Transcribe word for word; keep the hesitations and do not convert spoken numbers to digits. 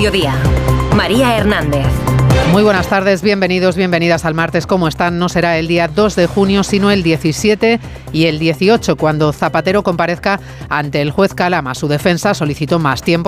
mediodía. María Hernández. Muy buenas tardes, bienvenidos, bienvenidas al martes. ¿Cómo están? No será el día dos de junio, sino el diecisiete y el dieciocho, cuando Zapatero comparezca ante el juez Calama. Su defensa solicitó más tiempo